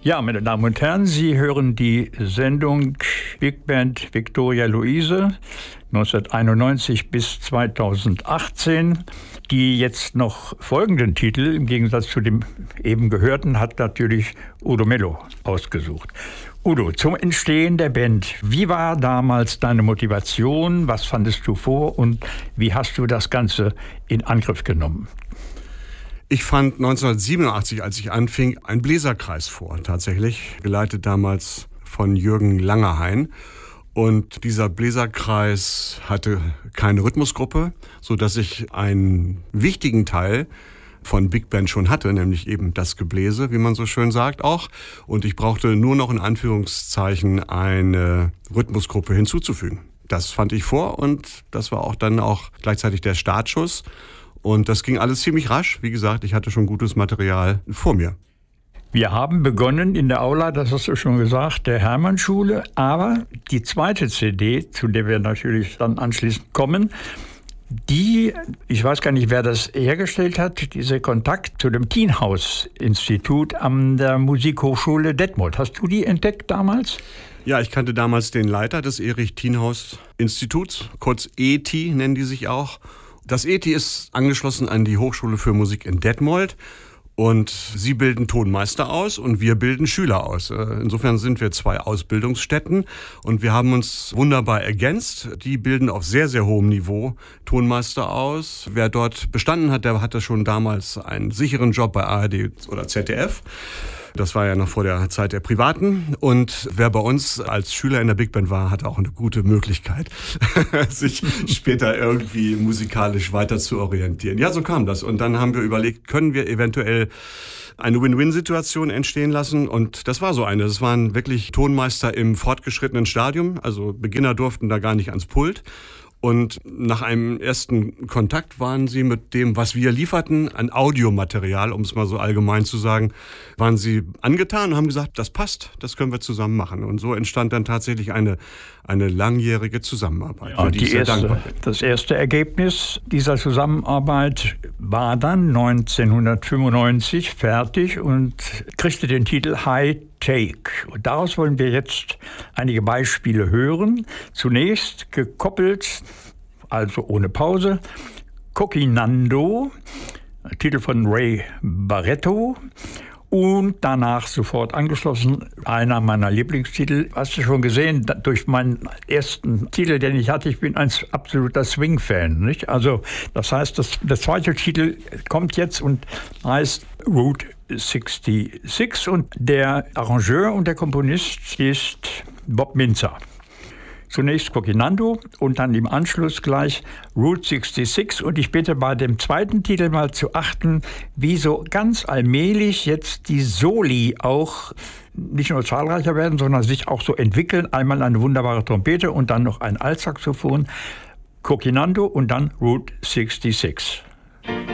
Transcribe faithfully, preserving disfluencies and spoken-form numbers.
Ja, meine Damen und Herren, Sie hören die Sendung Big Band Victoria Luise neunzehnhunderteinundneunzig bis zweitausendachtzehn. Die jetzt noch folgenden Titel, im Gegensatz zu dem eben gehörten, hat natürlich Udo Mello ausgesucht. Udo, zum Entstehen der Band, wie war damals deine Motivation? Was fandest du vor und wie hast du das Ganze in Angriff genommen? Ich fand neunzehnhundertsiebenundachtzig, als ich anfing, einen Bläserkreis vor, tatsächlich, geleitet damals von Jürgen Langerhain. Und dieser Bläserkreis hatte keine Rhythmusgruppe, sodass ich einen wichtigen Teil von Big Band schon hatte, nämlich eben das Gebläse, wie man so schön sagt auch. Und ich brauchte nur noch in Anführungszeichen eine Rhythmusgruppe hinzuzufügen. Das fand ich vor und das war auch dann auch gleichzeitig der Startschuss. Und das ging alles ziemlich rasch. Wie gesagt, ich hatte schon gutes Material vor mir. Wir haben begonnen in der Aula, das hast du schon gesagt, der Hermannschule. Aber die zweite C D, zu der wir natürlich dann anschließend kommen, die, ich weiß gar nicht, wer das hergestellt hat, dieser Kontakt zu dem Thienhaus-Institut an der Musikhochschule Detmold. Hast du die entdeckt damals? Ja, ich kannte damals den Leiter des Erich-Thienhaus-Instituts, kurz E T I nennen die sich auch. Das E T I ist angeschlossen an die Hochschule für Musik in Detmold und sie bilden Tonmeister aus und wir bilden Schüler aus. Insofern sind wir zwei Ausbildungsstätten und wir haben uns wunderbar ergänzt. Die bilden auf sehr, sehr hohem Niveau Tonmeister aus. Wer dort bestanden hat, der hatte schon damals einen sicheren Job bei A R D oder Z D F. Das war ja noch vor der Zeit der Privaten. Und wer bei uns als Schüler in der Big Band war, hatte auch eine gute Möglichkeit, sich später irgendwie musikalisch weiter zu orientieren. Ja, so kam das. Und dann haben wir überlegt, können wir eventuell eine Win-Win-Situation entstehen lassen. Und das war so eine. Das waren wirklich Tonmeister im fortgeschrittenen Stadium. Also Beginner durften da gar nicht ans Pult. Und nach einem ersten Kontakt waren sie mit dem, was wir lieferten, an Audiomaterial, um es mal so allgemein zu sagen, waren sie angetan und haben gesagt, das passt, das können wir zusammen machen. Und so entstand dann tatsächlich eine, eine langjährige Zusammenarbeit. Ja, für die, die ich sehr erste, dankbar bin. Das erste Ergebnis dieser Zusammenarbeit war dann neunzehnhundertfünfundneunzig fertig und kriegte den Titel High Take. Und daraus wollen wir jetzt einige Beispiele hören. Zunächst gekoppelt, also ohne Pause, Coquinando, Titel von Ray Barretto. Und danach sofort angeschlossen, einer meiner Lieblingstitel. Hast du schon gesehen, durch meinen ersten Titel, den ich hatte, ich bin ein absoluter Swing-Fan, nicht? Also, das heißt, das, der zweite Titel kommt jetzt und heißt Route sechsundsechzig und der Arrangeur und der Komponist ist Bob Mintzer. Zunächst Coquinando und dann im Anschluss gleich Route sechsundsechzig. Und ich bitte bei dem zweiten Titel mal zu achten, wie so ganz allmählich jetzt die Soli auch nicht nur zahlreicher werden, sondern sich auch so entwickeln. Einmal eine wunderbare Trompete und dann noch ein Altsaxophon. Coquinando und dann Route sechsundsechzig.